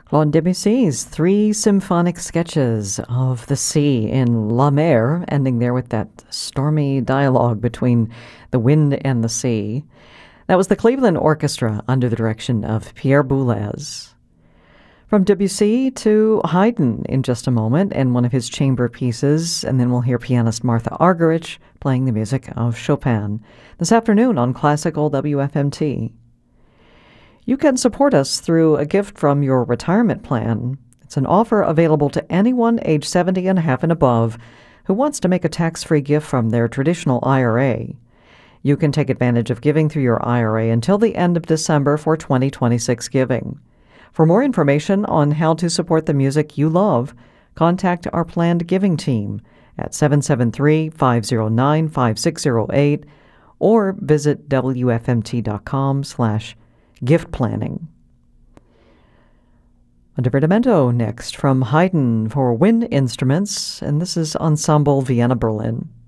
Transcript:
Claude Debussy's three symphonic sketches of the sea in La Mer, ending there with that stormy dialogue between the wind and the sea. That was the Cleveland Orchestra under the direction of Pierre Boulez. From Debussy to Haydn in just a moment, and one of his chamber pieces, and then we'll hear pianist Martha Argerich playing the music of Chopin this afternoon on Classical WFMT. You can support us through a gift from your retirement plan. It's an offer available to anyone age 70 and a half and above who wants to make a tax-free gift from their traditional IRA. You can take advantage of giving through your IRA until the end of December for 2026 giving. For more information on how to support the music you love, contact our planned giving team at 773-509-5608 or visit wfmt.com/gift planning. A divertimento next from Haydn for wind instruments, and this is Ensemble Vienna Berlin.